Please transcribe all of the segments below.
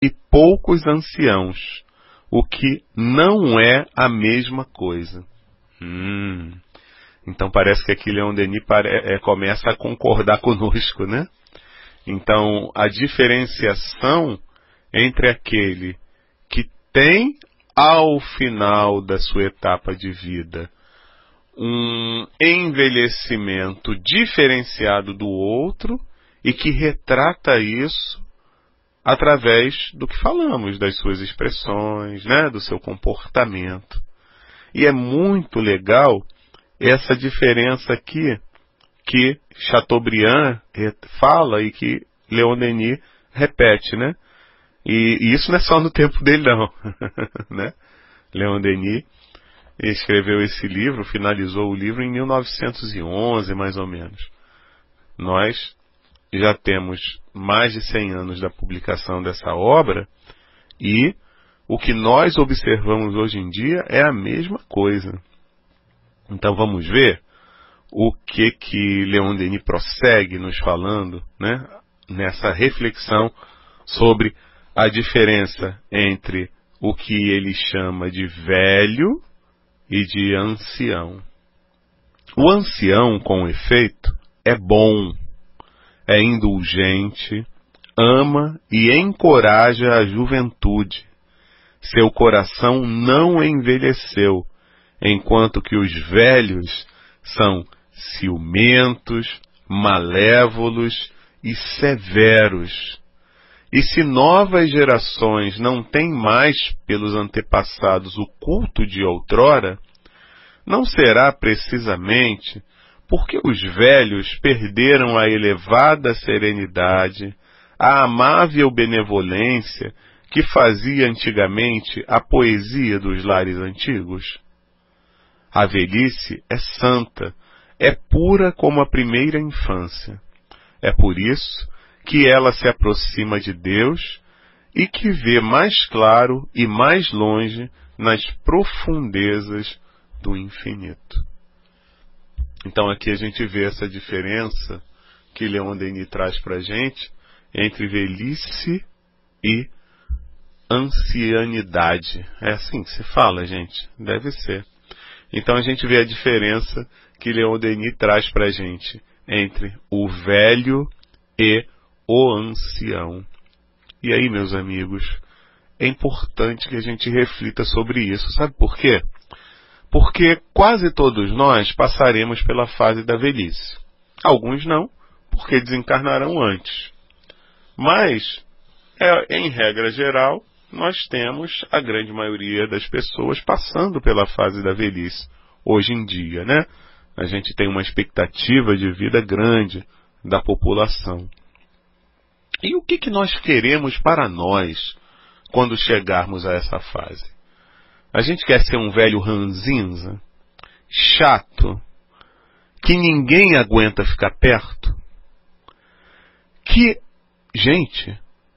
e poucos anciãos, o que não é a mesma coisa. Então parece que aqui Leon Denis começa a concordar conosco, né? Então a diferenciação entre aquele que tem ao final da sua etapa de vida um envelhecimento diferenciado do outro e que retrata isso através do que falamos, das suas expressões, né, do seu comportamento. E é muito legal essa diferença aqui que Chateaubriand fala e que Leon Denis repete, né? E isso não é só no tempo dele, não. Né? Leon Denis escreveu esse livro, finalizou o livro em 1911, mais ou menos. Nós já temos mais de 100 anos da publicação dessa obra e o que nós observamos hoje em dia é a mesma coisa. Então vamos ver o que Leon Denis prossegue nos falando, né, nessa reflexão sobre a diferença entre o que ele chama de velho e de ancião. O ancião, com efeito, é bom, é indulgente, ama e encoraja a juventude. Seu coração não envelheceu, enquanto que os velhos são ciumentos, malévolos e severos. E se novas gerações não têm mais pelos antepassados o culto de outrora, não será precisamente porque os velhos perderam a elevada serenidade, a amável benevolência que fazia antigamente a poesia dos lares antigos. A velhice é santa, é pura como a primeira infância. É por isso que ela se aproxima de Deus e que vê mais claro e mais longe nas profundezas do infinito. Então aqui a gente vê essa diferença que Leon Denis traz para a gente entre velhice e ancianidade. É assim que se fala, gente? Deve ser. Então a gente vê a diferença que Leon Denis traz para a gente entre o velho e o ancião. E aí, meus amigos, é importante que a gente reflita sobre isso. Sabe por quê? Porque quase todos nós passaremos pela fase da velhice. Alguns não, porque desencarnarão antes. Mas, em regra geral, nós temos a grande maioria das pessoas passando pela fase da velhice. Hoje em dia, né? A gente tem uma expectativa de vida grande da população. E o que nós queremos para nós quando chegarmos a essa fase? A gente quer ser um velho ranzinza, chato, que ninguém aguenta ficar perto? Gente,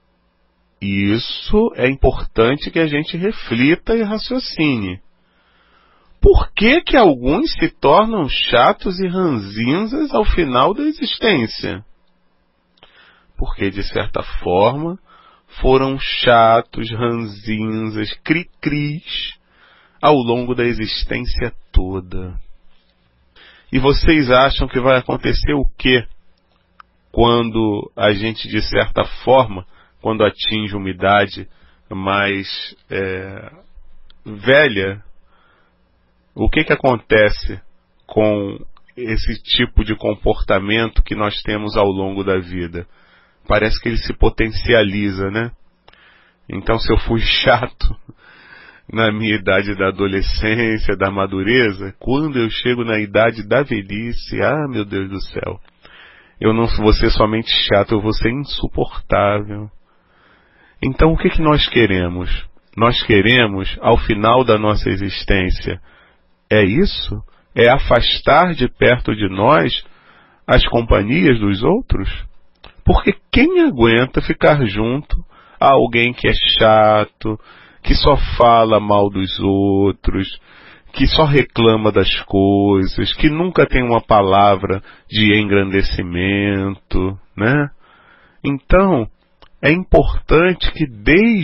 isso é importante que a gente reflita e raciocine. Por que alguns se tornam chatos e ranzinzas ao final da existência? Porque, de certa forma, foram chatos, ranzinzas, cri-cris ao longo da existência toda. E vocês acham que vai acontecer o quê quando a gente, de certa forma, quando atinge uma idade mais velha? O que acontece com esse tipo de comportamento que nós temos ao longo da vida? Parece que ele se potencializa, né? Então, se eu fui chato na minha idade da adolescência, da madureza, quando eu chego na idade da velhice, meu Deus do céu, eu não vou ser somente chato, eu vou ser insuportável. Então, o que nós queremos? Nós queremos, ao final da nossa existência, isso? É afastar de perto de nós as companhias dos outros? Porque quem aguenta ficar junto a alguém que é chato, que só fala mal dos outros, que só reclama das coisas, que nunca tem uma palavra de engrandecimento, né? Então, é importante que desde